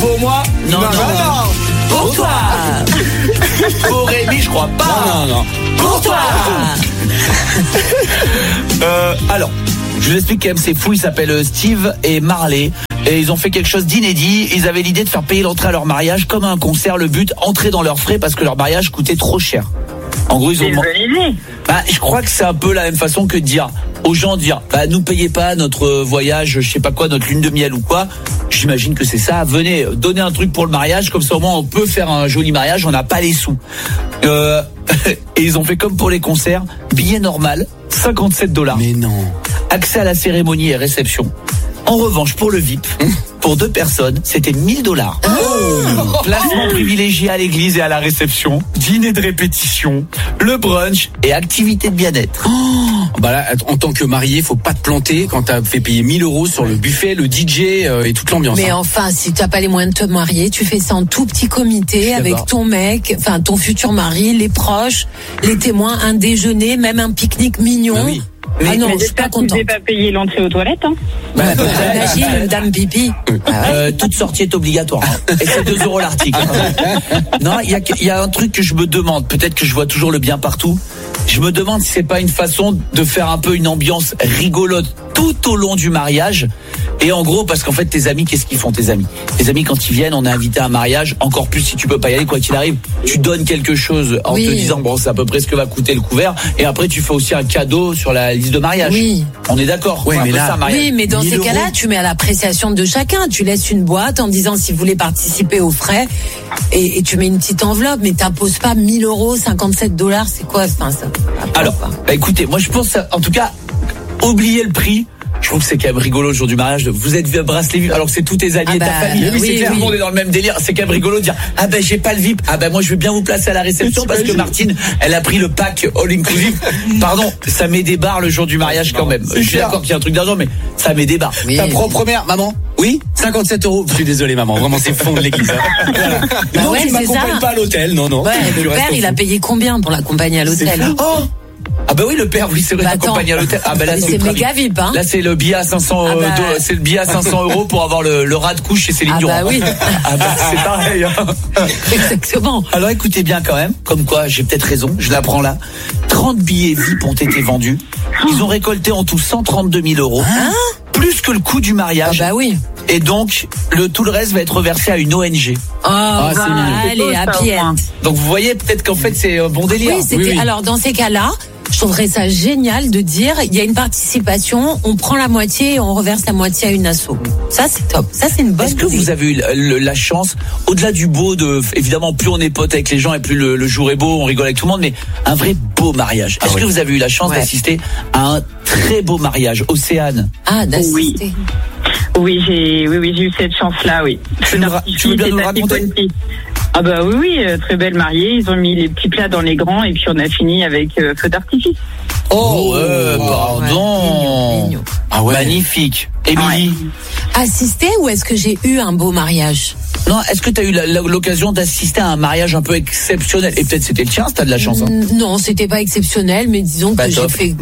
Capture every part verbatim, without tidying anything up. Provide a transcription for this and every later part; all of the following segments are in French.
Pour moi, non, non, non, non. Pour toi. Pour Rémi, je crois pas. Non, non, non. Pour toi. euh, alors, je vous explique quand même, c'est fou. Ils s'appellent Steve et Marley. Et ils ont fait quelque chose d'inédit. Ils avaient l'idée de faire payer l'entrée à leur mariage comme un concert. Le but, entrer dans leurs frais parce que leur mariage coûtait trop cher. En gros, ils ont. Bah, je crois que c'est un peu la même façon que de dire aux gens, dire, bah, nous payez pas notre voyage, je sais pas quoi, notre lune de miel ou quoi. J'imagine que c'est ça. Venez, donner un truc pour le mariage, comme ça au moins on peut faire un joli mariage. On n'a pas les sous. Euh, et ils ont fait comme pour les concerts, billet normal, cinquante-sept dollars. Mais non. Accès à la cérémonie et réception. En revanche, pour le V I P, pour deux personnes, c'était mille dollars. Oh Placement privilégié à l'église et à la réception, dîner de répétition, le brunch et activité de bien-être. Oh bah là, en tant que marié, faut pas te planter quand t'as fait payer mille euros sur le buffet, le D J euh, et toute l'ambiance. Mais hein. enfin, si t'as pas les moyens de te marier, tu fais ça en tout petit comité avec d'accord. ton mec, enfin ton futur mari, les proches, les témoins, un déjeuner, même un pique-nique mignon. Bah oui. Mais ah non, mais je suis pas contente. Tu pas payer l'entrée aux toilettes, hein. Bah, imagine une dame pipi. Euh, toute sortie est obligatoire. Hein. Et c'est deux euros l'article. Non, il y a, y a un truc que je me demande. Peut-être que je vois toujours le bien partout. Je me demande si c'est pas une façon de faire un peu une ambiance rigolote tout au long du mariage. Et en gros, parce qu'en fait, tes amis, qu'est-ce qu'ils font, tes amis? Tes amis, quand ils viennent, on est invité à un mariage. Encore plus si tu peux pas y aller, quoi qu'il arrive. Tu donnes quelque chose en oui. te disant, bon, c'est à peu près ce que va coûter le couvert. Et après, tu fais aussi un cadeau sur la liste de mariage. Oui. On est d'accord. Ouais, enfin, mais là, ça, mariage. Oui, mais dans ces cas-là, tu mets à l'appréciation de chacun. Tu laisses une boîte en disant si vous voulez participer aux frais et, et tu mets une petite enveloppe, mais t'imposes pas mille euros, cinquante-sept dollars, c'est quoi enfin, ça? Alors, bah écoutez, moi je pense, en tout cas, oubliez le prix. Je trouve que c'est quand même rigolo le jour du mariage. Vous êtes bracelet V I P alors que c'est tous tes amis ah et ta bah, famille. Oui, oui, c'est clair, oui. tout le monde est dans le même délire. C'est quand même rigolo de dire ah ben j'ai pas le V I P. Ah ben moi je vais bien vous placer à la réception parce que Martine, elle a pris le pack all inclusive. Pardon, ça met des barres le jour du mariage quand même. Je suis d'accord qu'il y a un truc d'argent, mais ça met des barres. Oui. Ta propre mère, maman? Oui, cinquante-sept euros. Je suis désolé, maman. Vraiment, c'est fond de l'église. Hein. Voilà. Bah non, ouais, tu c'est m'accompagnes ça. pas à l'hôtel. Non, non. Ouais, Tu le restes père, au il a fond. payé combien pour l'accompagner à l'hôtel? Oh ah bah oui le père oui c'est vrai Bah l'accompagner à l'hôtel ah bah là mais c'est, c'est le méga V I P hein. Là c'est le billet à cinq cents Ah bah... euh, c'est le billet à cinq cents euros pour avoir le, le rat de couche chez Céline Ah Dion. bah oui. Ah bah c'est pareil hein. Exactement. Alors écoutez bien quand même, comme quoi j'ai peut-être raison, je la prends là. trente billets V I P ont été vendus. Ils ont récolté en tout cent trente-deux mille euros. Hein? Plus que le coût du mariage. Ah bah oui. Et donc, le, tout le reste va être versé à une O N G. Oh, ah, bah, c'est allez, beau, ça, happy au moins. end. Donc vous voyez peut-être qu'en fait c'est un bon délire. Oui, c'était, Oui, oui. alors dans ces cas-là, je trouverais ça génial de dire il y a une participation, on prend la moitié et on reverse la moitié à une asso. Ça c'est top. Ça c'est une bonne Est-ce que idée. vous avez eu la, la- la chance, au-delà du beau, de évidemment plus on est pote avec les gens et plus le, le jour est beau, on rigole avec tout le monde, mais un vrai beau mariage. Est-ce Ah oui. que vous avez eu la chance Ouais. d'assister à un très beau mariage, Océane? Ah, d'assister. Oui. Oui, j'ai, oui, oui, j'ai eu cette chance-là, oui. Tu nous ra- tu veux bien nous le raconter? Ah bah oui, oui, euh, très belle mariée. Ils ont mis les petits plats dans les grands et puis on a fini avec euh, feu d'artifice. Oh, euh, Ouais, pardon. mignon, mignon. Ah ouais. Magnifique. Émilie? Assister ou est-ce que j'ai eu un beau mariage? Non, est-ce que tu as eu la- la- l'occasion d'assister à un mariage un peu exceptionnel? Et peut-être c'était le tien, si t'as de la chance. Hein. N- Non, c'était pas exceptionnel, mais disons Bah, que j'ai top. fait.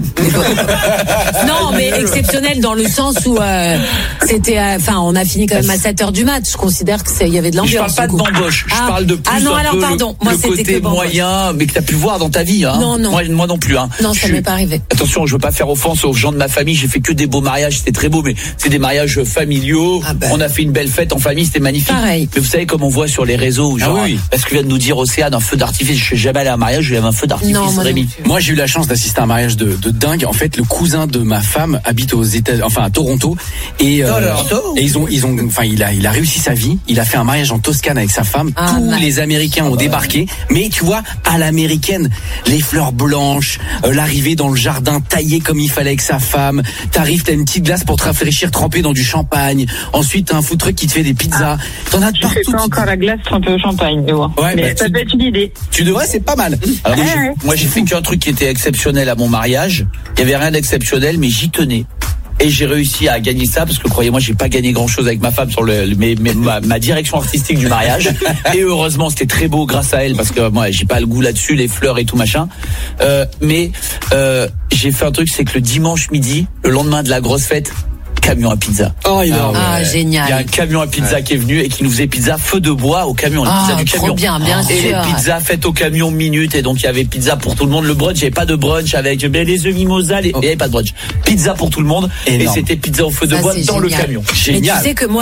Non, mais exceptionnel dans le sens où euh, c'était, euh, enfin, on a fini quand même à sept heures du mat. Je considère que c'est, il y avait de Je l'ambiance. parle pas du de coup. bamboche, je Ah. parle de plus Ah non, un alors peu pardon, le, moi le c'était côté que bamboche. moyen, mais que t'as pu voir dans ta vie. Hein. Non, non. Moi, moi non plus. Hein. Non, Je ça suis- m'est pas arrivé. Attention, je veux pas faire offense aux gens de ma famille. J'ai fait que des beaux mariages, c'était très beau, mais c'est des mariages familiaux. Ah ben. On a fait une belle fête en famille, c'était magnifique. Pareil. Mais vous savez comme on voit sur les réseaux, où genre, Ah oui. parce que vient de nous dire Océane, un feu d'artifice. Je suis jamais allé à un mariage, je vais à un feu d'artifice. Non, moi non Rémi. plus. Moi, j'ai eu la chance d'assister à un mariage de, de dingue. En fait, le cousin de ma femme habite aux États, enfin à Toronto, et, euh, Toronto. et ils ont, ils ont, enfin, il a, il a réussi sa vie. Il a fait un mariage en Toscane avec sa femme. Ah, Tous nice. les Américains ont débarqué, mais tu vois, à l'américaine, les fleurs blanches, euh, l'arrivée dans le jardin taillé comme il fallait avec sa femme. T'arrives, t'as une petite glace pour te rafraîchir trempée dans du champagne. Ensuite, t'as un food truck qui te fait des pizzas. T'en as de Je fais partout. pas encore la glace trempée au champagne, tu vois. Ouais, mais bah, ça tu- peut être une idée. Tu devrais, c'est pas mal. Alors, moi, Ouais, j'ai- ouais. moi, j'ai fait qu'un truc qui était exceptionnel à mon mariage. Il y avait rien d'exceptionnel, mais j'y tenais. Et j'ai réussi à gagner ça parce que croyez-moi, j'ai pas gagné grand-chose avec ma femme sur le, le- mais, mais ma, ma direction artistique du mariage. Et heureusement, c'était très beau grâce à elle parce que moi, j'ai pas le goût là-dessus, les fleurs et tout machin. Euh, mais euh, j'ai fait un truc, c'est que le dimanche midi, le lendemain de la grosse fête, camion à pizza. Oh, il a... Ah, Il y a un génial. camion à pizza ouais. qui est venu et qui nous faisait pizza feu de bois au camion. Les Ah, pizzas du trop camion. bien, bien et sûr. les pizzas faites au camion minute. Et donc, il y avait pizza pour tout le monde. Le brunch, il n'y avait pas de brunch avec les œufs mimosa. Les... Oh. Il n'y avait pas de brunch. Pizza pour tout le monde. Énorme. Et c'était pizza au feu de Ça, bois dans génial. le camion. Génial. Mais tu sais que moi,